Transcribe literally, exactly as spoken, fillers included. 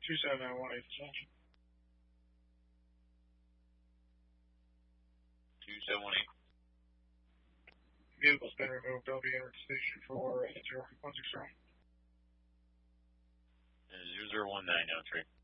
two seven nine one eight, attention. two seven one eight. Vehicle's been removed. I'll be entered station for zero one six zero. zero zero one nine, no, three.